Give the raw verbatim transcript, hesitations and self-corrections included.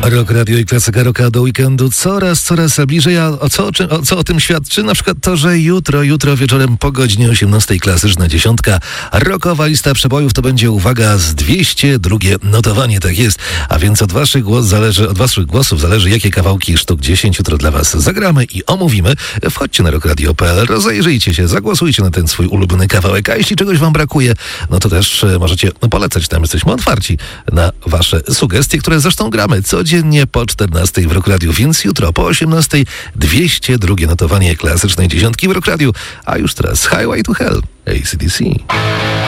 Rock Radio i Klasyka Rocka do weekendu coraz, coraz bliżej. A o co, o, czym, o co o tym świadczy? Na przykład to, że jutro, jutro wieczorem po godzinie osiemnastej klasyczna dziesiątka, rockowa lista przebojów to będzie, uwaga, z dwieście drugie notowanie, tak jest. A więc od waszych, głos zależy, od waszych głosów zależy, jakie kawałki sztuk dziesięć jutro dla was zagramy i omówimy. Wchodźcie na rockradio kropka p l, rozejrzyjcie się, zagłosujcie na ten swój ulubiony kawałek, a jeśli czegoś wam brakuje, no to też możecie polecać, tam jesteśmy otwarci na wasze sugestie, które zresztą gramy codziennie po czternastej w Rock Radiu, więc jutro po osiemnastej dwieście drugie notowanie klasycznej dziesiątki w Rock Radiu, a już teraz Highway to Hell, A C D C.